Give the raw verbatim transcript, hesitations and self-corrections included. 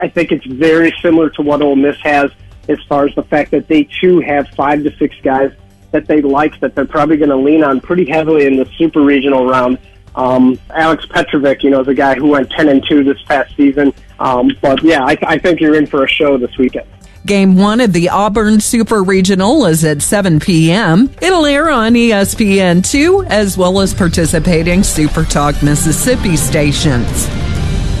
I think it's very similar to what Ole Miss has as far as the fact that they, too, have five to six guys that they like, that they're probably going to lean on pretty heavily in the super regional round. Um, Alex Petrovic, you know, is a guy who went ten and two this past season. Um, but, yeah, I, I think you're in for a show this weekend. Game one of the Auburn Super Regional is at seven p.m. It'll air on E S P N two as well as participating Super Talk Mississippi stations.